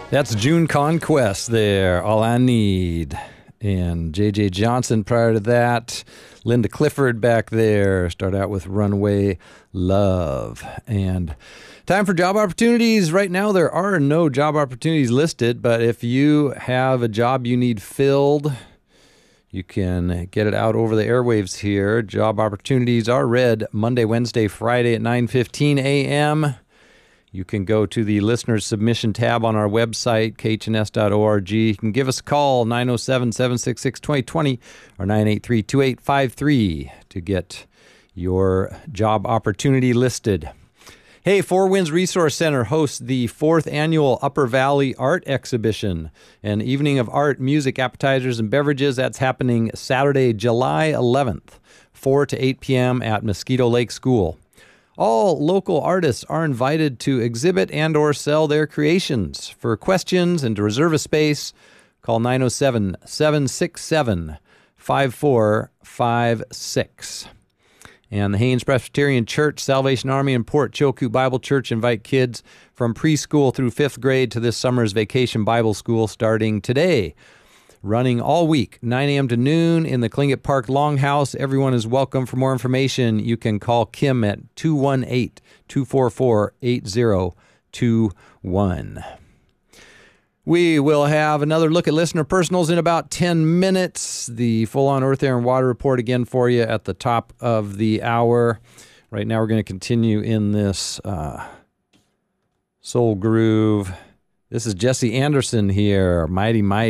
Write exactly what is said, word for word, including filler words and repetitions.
That's June Conquest there, All I Need. And J J Johnson prior to that. Linda Clifford back there. Start out with Runaway Love. And time for job opportunities. Right now, there are no job opportunities listed, but if you have a job you need filled, you can get it out over the airwaves here. Job opportunities are read Monday, Wednesday, Friday at nine fifteen a.m. You can go to the listener submission tab on our website, k h n s dot org. You can give us a call, nine oh seven, seven six six, two oh two oh or nine eight three, two eight five three to get your job opportunity listed. Hey, Four Winds Resource Center hosts the fourth annual Upper Valley Art Exhibition, an evening of art, music, appetizers, and beverages. That's happening Saturday, July eleventh, four to eight p.m. at Mosquito Lake School. All local artists are invited to exhibit and or sell their creations. For questions and to reserve a space, call nine oh seven, seven six seven, five four five six. And the Haynes Presbyterian Church, Salvation Army, and Port Chilkoot Bible Church invite kids from preschool through fifth grade to this summer's Vacation Bible School starting today. Running all week, nine a.m. to noon in the Klingit Park Longhouse. Everyone is welcome. For more information, you can call Kim at two one eight, two four four, eight zero two one. We will have another look at listener personals in about ten minutes. The full-on Earth, Air, and Water report again for you at the top of the hour. Right now we're going to continue in this uh, soul groove. This is Jesse Anderson here, Mighty Mighty.